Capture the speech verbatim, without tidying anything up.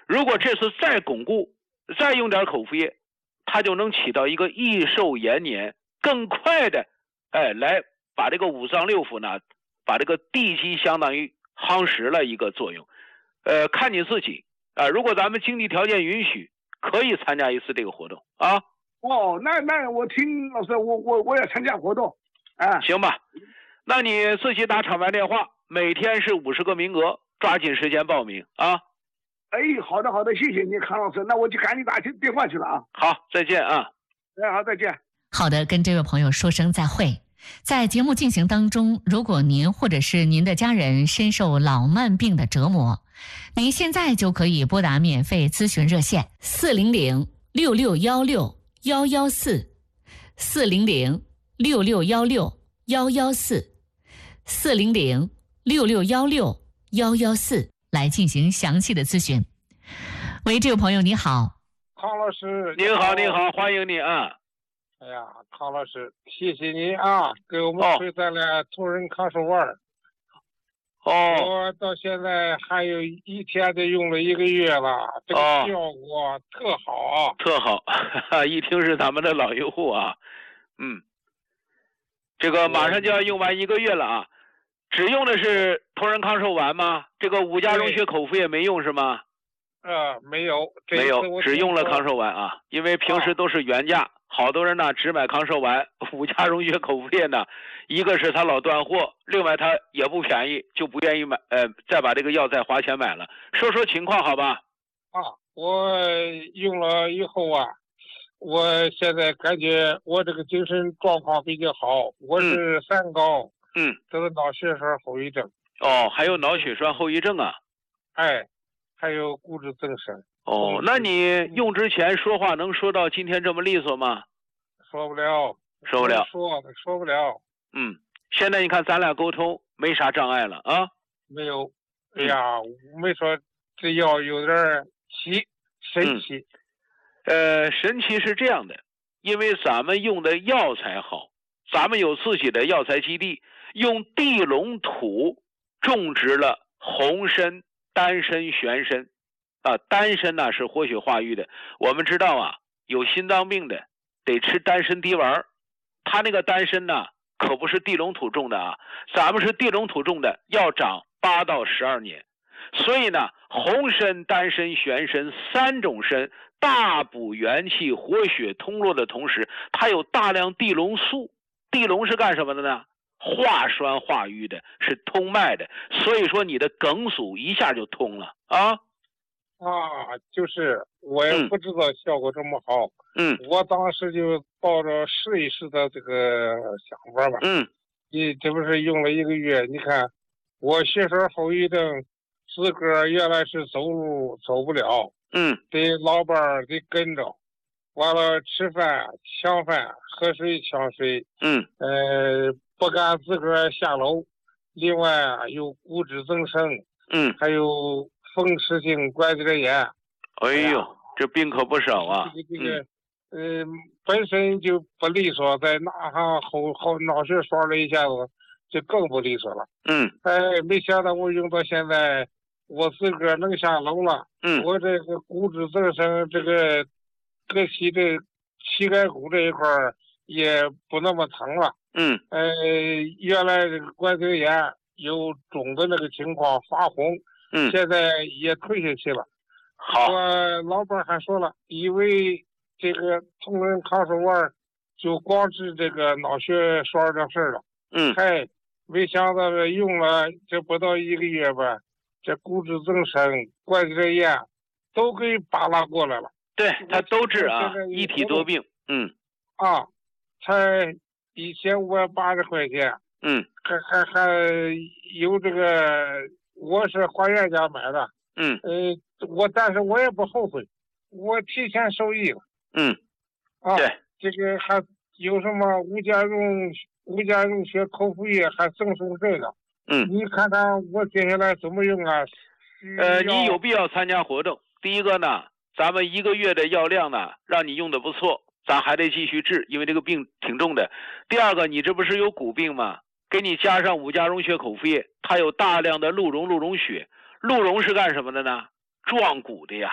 如果这次再巩固，再用点口服液，它就能起到一个益寿延年、更快的，哎，来把这个五脏六腑呢，把这个地基相当于夯实了一个作用。呃，看你自己啊、呃，如果咱们经济条件允许，可以参加一次这个活动啊。 哦，那那我听老师，我我我要参加活动，啊， 行吧，那你自己打场外电话，每天是五十个名额，抓紧时间报名啊。 哎，好的好的，谢谢你，康老师，那我就赶紧打电话去了啊。 好，再见啊。 哎，好，再见。 好的，跟这位朋友说声再会。在节目进行当中，如果您或者是您的家人深受老慢病的折磨，您现在就可以拨打免费咨询热线四零零六六幺六幺幺四，四零零六六幺六幺幺四，四零零六六幺六幺幺四来进行详细的咨询。喂，这位朋友你好。 康老师， 您好，您好，欢迎你啊。 哎呀，康老师，谢谢您啊，给我们推荐了同仁康寿丸。 哦， 我到现在还有一天就用了一个月了，这个效果特好啊， 特好，一听是咱们的老用户啊。嗯，这个马上就要用完一个月了啊。只用的是同仁康寿丸吗？这个五加溶血口服液没用是吗？ 呃，没有， 没有，只用了康寿丸啊，因为平时都是原价。好多人呢只买康寿丸，五加溶血口服液呢，一个是他老断货，另外他也不便宜，就不愿意买，呃，再把这个药再花钱买了。说说情况好吧？ 啊，我用了以后啊，我现在感觉我这个精神状况比较好。我是三高， 嗯， 得了脑血栓后遗症。 哦，还有脑血栓后遗症啊？ 哎，还有骨质增生。 哦，那你用之前说话能说到今天这么利索吗？ 说不了， 说不了， 说说不了。 嗯，现在你看咱俩沟通没啥障碍了啊？ 没有。哎呀，嗯、没说这药有点奇神奇、 嗯。呃，神奇是这样的，因为咱们用的药材好，咱们有自己的药材基地，用地龙土种植了红参、丹参、玄参。啊，丹参呢是活血化瘀的。我们知道啊，有心脏病的得吃丹参滴丸，他那个丹参呢可不是地龙土种的啊，咱们是地龙土种的，要长八到十二年。所以呢，红参、丹参、玄参三种参大补元气、活血通络的同时，它有大量地龙素。地龙是干什么的呢？化栓化瘀的，是通脉的。所以说你的梗阻一下就通了啊。 啊，就是我也不知道效果这么好。 嗯， 我当时就抱着试一试的这个想法吧。 嗯， 你这不是用了一个月？你看，我血栓后遗症，自个儿原来是走路走不了， 嗯， 得老伴儿得跟着，完了吃饭抢饭，喝水抢水， 嗯， 呃，不敢自个儿下楼。另外啊，有骨质增生， 嗯， 还有风湿性关节炎。 哎呦，哎、这病可不少啊！ 这个这个，嗯、呃，本身就不利索，再拿上后后脑血栓了一下子，就更不利索了。 嗯， 哎，没想到我用到现在，我自个儿能下楼了。 嗯， 我这个骨质增生，这个膈膝的膝盖骨这一块也不那么疼了。 嗯， 呃，原来这个关节炎有肿的那个情况发红。 嗯， 现在也退下去了。 好， 我老伴还说了，以为这个同仁康寿丸就光治这个脑血栓的事了。 嗯， 嗨，没想到用了这不到一个月吧，这骨质增生、关节炎都给扒拉过来了。 对，它都治啊，一体多病。嗯， 啊，才一千五百八十块钱。 嗯， 还还还有这个。我是花园家买的， 嗯， 呃，我但是我也不后悔，我提前受益了， 嗯， 啊， 对， 这个还有什么五加溶五加溶血口服液还赠送这个， 嗯， 你看看我接下来怎么用啊？ 呃，你有必要参加活动。第一个呢，咱们一个月的药量呢，让你用的不错，咱还得继续治，因为这个病挺重的。第二个，你这不是有骨病吗？给你加上五加溶血口服液，它有大量的鹿茸鹿茸血，鹿茸是干什么的呢？壮骨的呀。